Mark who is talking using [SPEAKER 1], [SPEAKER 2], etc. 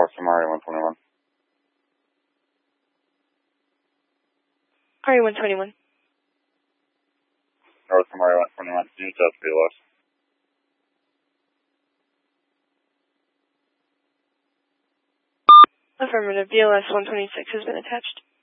[SPEAKER 1] North Samari 121.
[SPEAKER 2] RE 121.
[SPEAKER 1] North Samari 121, can you test BLS?
[SPEAKER 2] Affirmative, BLS 126 has been attached.